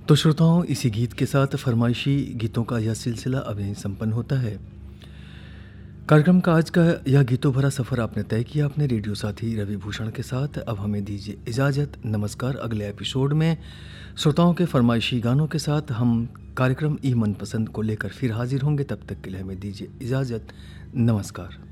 तो श्रोताओं, इसी गीत के साथ फरमाइशी गीतों का यह सिलसिला अब यहीं संपन्न होता है। कार्यक्रम का आज का यह गीतों भरा सफ़र आपने तय किया अपने रेडियो साथी रवि भूषण के साथ। अब हमें दीजिए इजाज़त। नमस्कार। अगले एपिसोड में श्रोताओं के फरमाइशी गानों के साथ हम कार्यक्रम ई मनपसंद को लेकर फिर हाजिर होंगे। तब तक के लिए हमें दीजिए इजाज़त। नमस्कार।